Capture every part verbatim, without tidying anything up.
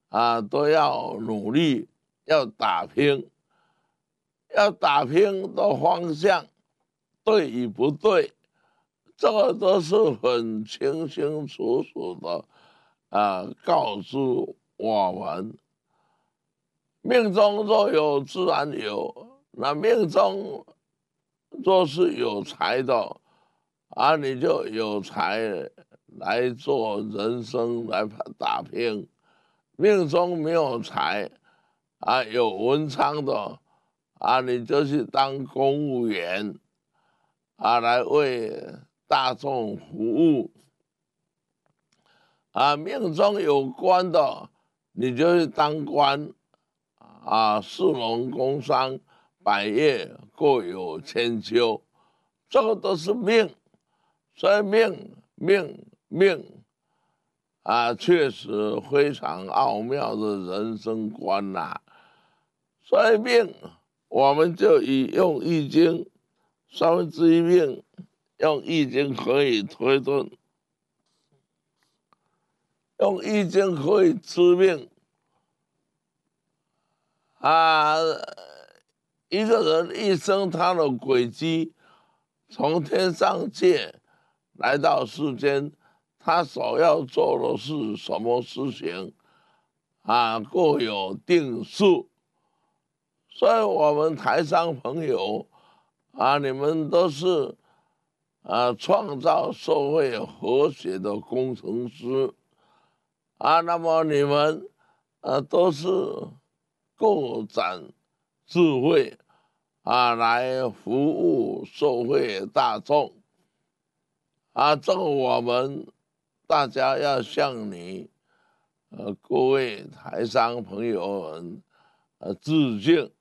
啊，都要努力，要打拼，要打拼的方向对与不对，这个都是很清清楚楚的啊，告诉我们。命中若有自然有，那命中若是有财的啊，你就有财来做人生来打拼；命中没有财啊，有文昌的啊，你就去当公务员啊，来为大众服务啊；命中有官的，你就去当官。啊，士农工商，百业各有千秋，这个都是命，所以命命命啊，确实非常奥妙的人生观呐、啊。所以命，我们就以用易经三分之一命，用易经可以推论，用易经可以知命。啊，一个人一生他的轨迹，从天上界来到世间，他所要做的是什么事情啊，各有定数。所以，我们台商朋友啊，你们都是啊创造社会和谐的工程师啊，那么你们啊都是各展智慧啊，来服务社会大众啊，这个我们大家要向你呃各位台商朋友们呃致敬。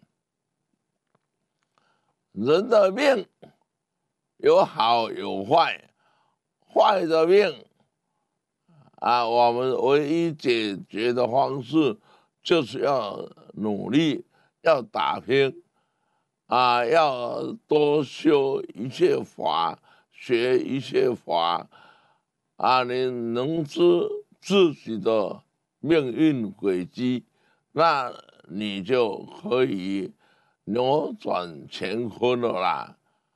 人的命有好有坏，坏的命啊，我们唯一解决的方式就是要努力，要打拼啊，要多修一切法，学一切法啊，你能知自己的命运轨迹，那你就可以扭转乾坤了啦。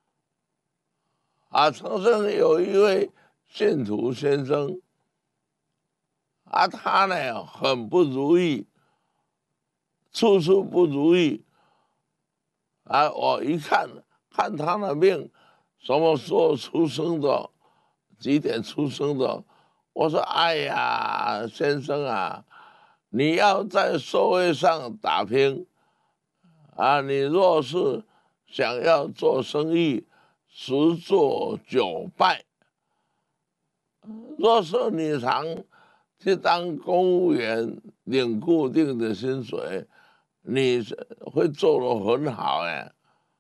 啊，曾经有一位信徒先生，啊，他呢很不如意，处处不如意。啊，我一看看他的命，什么时候出生的，几点出生的，我说：哎呀，先生啊，你要在社会上打拼啊，你若是想要做生意，十做九败。若是你常去当公务员，领固定的薪水，你会做得很好哎。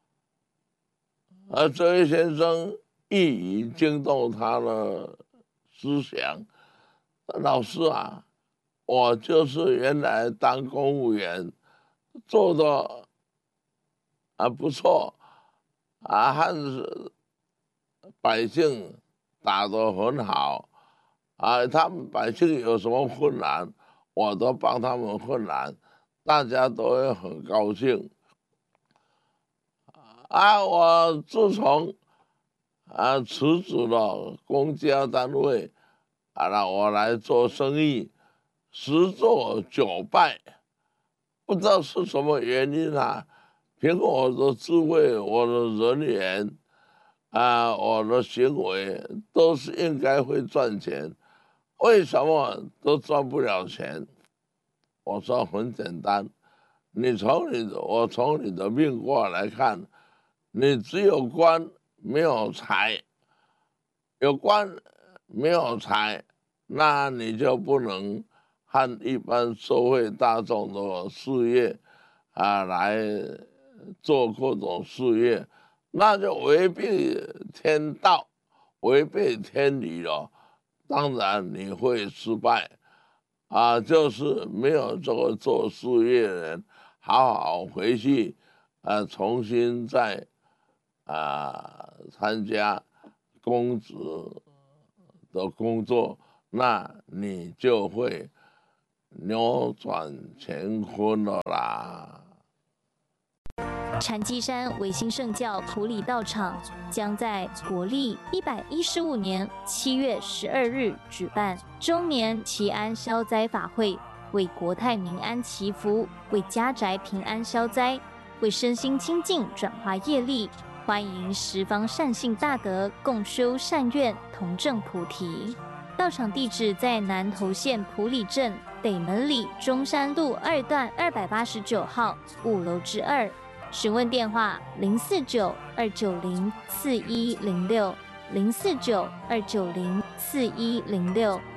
而这位先生一语惊动他的思想，老师啊，我就是原来当公务员，做的啊不错啊，和百姓打得很好啊，他们百姓有什么困难，我都帮他们困难，大家都会很高兴。啊，我自从啊辞职了公家单位，啊，让我来做生意，十做九败，不知道是什么原因啊。凭我的智慧，我的人缘啊，我的行为都是应该会赚钱，为什么都赚不了钱？我说很简单，你从你的我从你的命卦来看，你只有官没有财，有官没有财，那你就不能和一般社会大众的事业啊来做各种事业，那就违背天道，违背天理了。当然你会失败啊，就是没有这个做事业的人，好好回去啊，重新再啊参加公职的工作，那你就会扭转乾坤了啦。 禅机山维新圣教埔里道场将在国历一百一十五年七月十二日举办周年祈安消灾法会，为国泰民安祈福，为家宅平安消灾，为身心清净转化业力。欢迎十方善信大德共修善愿，同证菩提。道场地址在南投县埔里镇北门里中山路二段二百八十九号五楼之二。询问电话：零四九二九零四一零六零四九二九零四一零六。